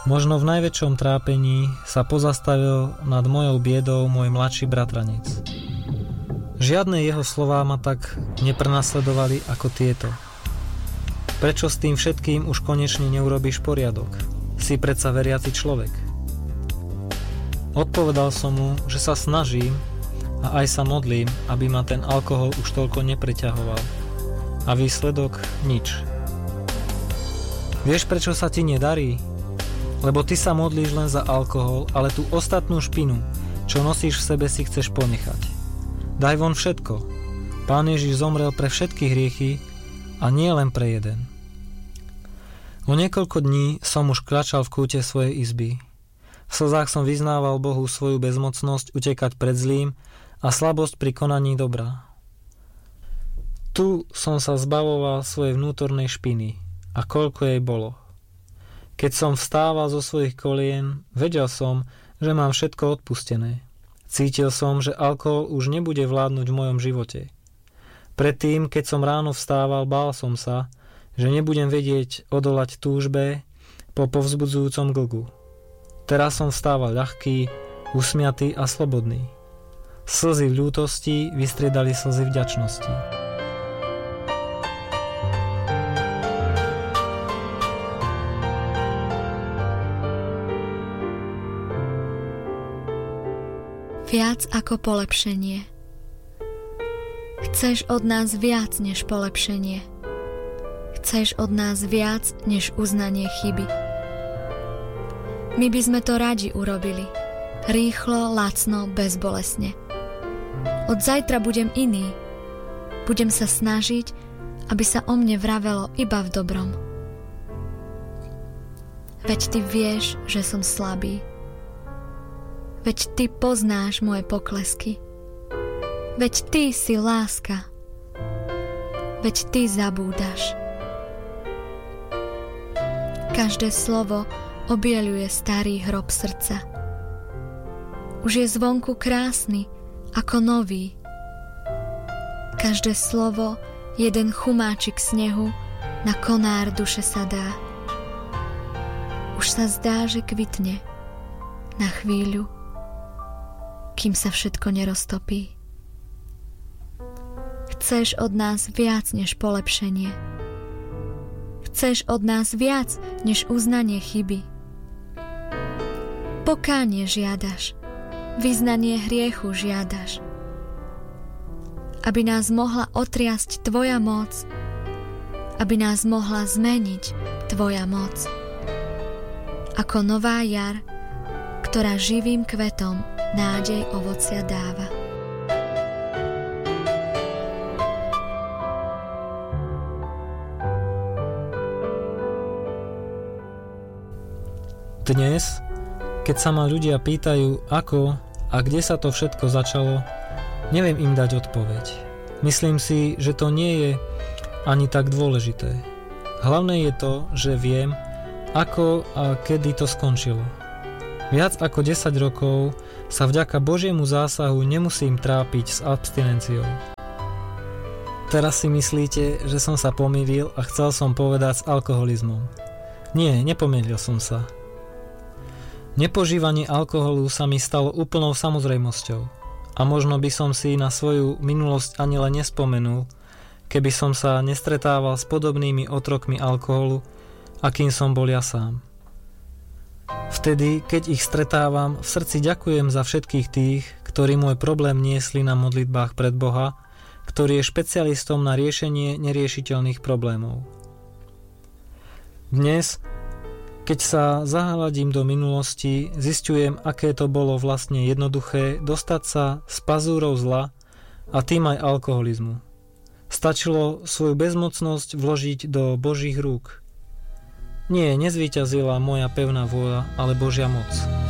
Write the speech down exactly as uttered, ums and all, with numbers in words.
Možno v najväčšom trápení sa pozastavil nad mojou biedou môj mladší bratranec. Žiadne jeho slová ma tak neprenasledovali ako tieto. Prečo s tým všetkým už konečne neurobíš poriadok? Si predsa veriaci človek. Odpovedal som mu, že sa snažím a aj sa modlím, aby ma ten alkohol už toľko nepreťahoval. A výsledok nič. Vieš, prečo sa ti nedarí? Lebo ty sa modlíš len za alkohol, ale tú ostatnú špinu, čo nosíš v sebe, si chceš ponechať. Daj von všetko. Pán Ježiš zomrel pre všetky hriechy a nie len pre jeden. O niekoľko dní som už kľačal v kúte svojej izby. V slzách som vyznával Bohu svoju bezmocnosť utekať pred zlým a slabosť pri konaní dobra. Tu som sa zbavoval svojej vnútornej špiny a koľko jej bolo. Keď som vstával zo svojich kolien, vedel som, že mám všetko odpustené. Cítil som, že alkohol už nebude vládnuť v mojom živote. Predtým, keď som ráno vstával, bál som sa, že nebudem vedieť odolať túžbe po povzbudzujúcom glgu. Teraz som vstával ľahký, usmiatý a slobodný. Slzy v ľútosti vystriedali slzy vďačnosti. Viac ako polepšenie. Chceš od nás viac než polepšenie. Chceš od nás viac než uznanie chyby. My by sme to radi urobili. Rýchlo, lacno, bezbolesne. Od zajtra budem iný. Budem sa snažiť, aby sa o mne vravelo iba v dobrom. Veď ty vieš, že som slabý. Veď ty poznáš moje poklesky. Veď ty si láska. Veď ty zabúdaš. Každé slovo obieľuje starý hrob srdca. Už je zvonku krásny, ako nový. Každé slovo, jeden chumáčik snehu, na konár duše sa dá. Už sa zdá, že kvitne na chvíľu, kým sa všetko neroztopí. Chceš od nás viac než polepšenie. Chceš od nás viac než uznanie chyby. Pokánie žiadaš, vyznanie hriechu žiadaš. Aby nás mohla otriasť tvoja moc, aby nás mohla zmeniť tvoja moc. Ako nová jar, ktorá živým kvetom nádej ovocia dáva. Dnes, keď sa ma ľudia pýtajú, ako a kde sa to všetko začalo, neviem im dať odpoveď. Myslím si, že to nie je ani tak dôležité. Hlavné je to, že viem, ako a kedy to skončilo. Viac ako desať rokov sa vďaka Božiemu zásahu nemusím trápiť s abstinenciou. Teraz si myslíte, že som sa pomýlil a chcel som povedať s alkoholizmom. Nie, nepomýlil som sa. Nepožívanie alkoholu sa mi stalo úplnou samozrejmosťou a možno by som si na svoju minulosť ani len nespomenul, keby som sa nestretával s podobnými otrokmi alkoholu, akým som bol ja sám. Vtedy, keď ich stretávam, v srdci ďakujem za všetkých tých, ktorí môj problém niesli na modlitbách pred Boha, ktorý je špecialistom na riešenie neriešiteľných problémov. Dnes, keď sa zahľadím do minulosti, zisťujem, aké to bolo vlastne jednoduché dostať sa z pazúrov zla a tým aj alkoholizmu. Stačilo svoju bezmocnosť vložiť do Božích rúk. Nie, nezvíťazila moja pevná vôľa, ale Božia moc.